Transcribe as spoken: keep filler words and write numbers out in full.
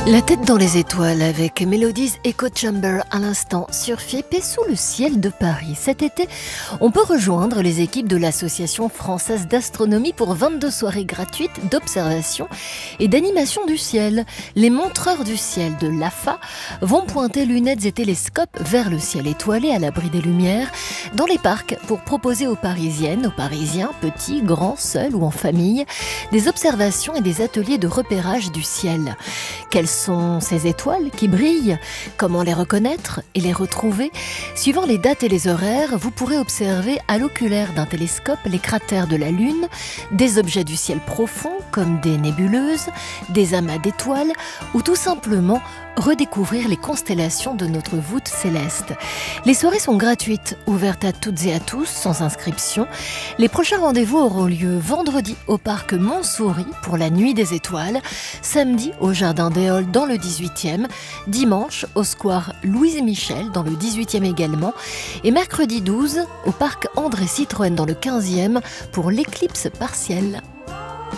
La tête dans les étoiles avec Melodies Echo Chamber à l'instant sur F I E P et sous le ciel de Paris. Cet été, on peut rejoindre les équipes de l'Association française d'astronomie pour vingt-deux soirées gratuites d'observation et d'animation du ciel. Les montreurs du ciel de l'A F A vont pointer lunettes et télescopes vers le ciel étoilé à l'abri des lumières dans les parcs pour proposer aux Parisiennes, aux Parisiens, petits, grands, seuls ou en famille, des observations et des ateliers de repérage du ciel. Quelles sont ces étoiles qui brillent? Comment les reconnaître et les retrouver? Suivant les dates et les horaires, vous pourrez observer à l'oculaire d'un télescope les cratères de la Lune, des objets du ciel profond comme des nébuleuses, des amas d'étoiles ou tout simplement redécouvrir les constellations de notre voûte céleste. Les soirées sont gratuites, ouvertes à toutes et à tous, sans inscription. Les prochains rendez-vous auront lieu vendredi au parc Montsouris pour la Nuit des Étoiles, samedi au Jardin des Halles dans le dix-huitième, dimanche au square Louise et Michel dans le dix-huitième également, et mercredi douze au parc André Citroën dans le quinzième pour l'éclipse partielle.